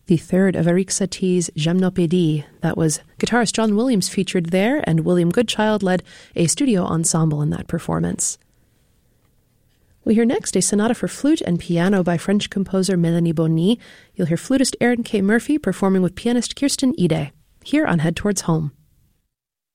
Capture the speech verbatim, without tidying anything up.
the third of Eric Satie's Gymnopédie. That was guitarist John Williams featured there, and William Goodchild led a studio ensemble in that performance. We hear next a sonata for flute and piano by French composer Mélanie Bonny. You'll hear flutist Aaron K. Murphy performing with pianist Kirsten Ide, here on Head Towards Home.